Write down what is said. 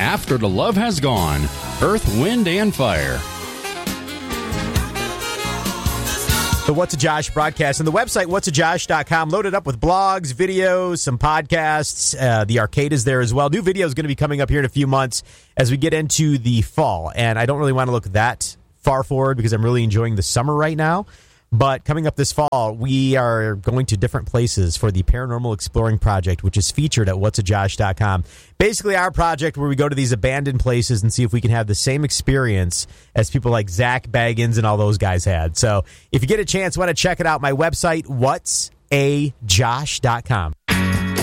After the Love Has Gone, Earth, Wind, and Fire. The What's a Josh broadcast and the website whatsajosh.com loaded up with blogs, videos, some podcasts. The arcade is there as well. New video is going to be coming up here in a few months as we get into the fall. And I don't really want to look that far forward because I'm really enjoying the summer right now. But coming up this fall, we are going to different places for the Paranormal Exploring Project, which is featured at whatsajosh.com. Basically, our project where we go to these abandoned places and see if we can have the same experience as people like Zach Baggins and all those guys had. So if you get a chance, want to check it out, my website, whatsajosh.com.